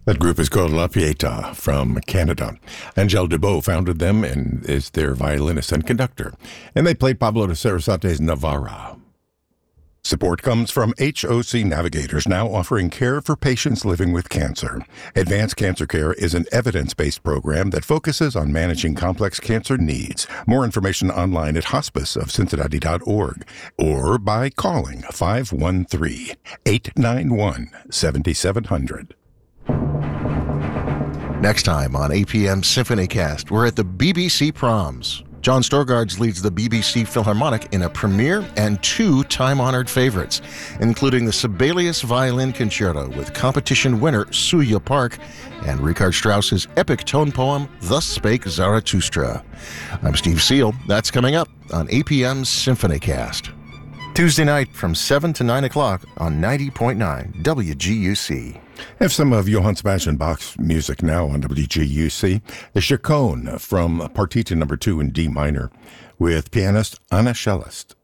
That group is called La Pieta from Canada. Angel Dubot founded them and is their violinist and conductor. And they played Pablo de Sarasate's Navarra. Support comes from HOC Navigators, now offering care for patients living with cancer. Advanced Cancer Care is an evidence-based program that focuses on managing complex cancer needs. More information online at hospiceofcincinnati.org or by calling 513-891-7700. Next time on APM Symphonycast, we're at the BBC Proms. John Storgards leads the BBC Philharmonic in a premiere and two time-honored favorites, including the Sibelius Violin Concerto with competition winner Suya Park and Richard Strauss's epic tone poem, Thus Spake Zarathustra. I'm Steve Seal. That's coming up on APM Symphonycast. Tuesday night from 7 to 9 o'clock on 90.9 WGUC. Have some of Johann Sebastian Bach's music now on WGUC. The Chaconne from Partita No. 2 in D minor with pianist Anna Schellest.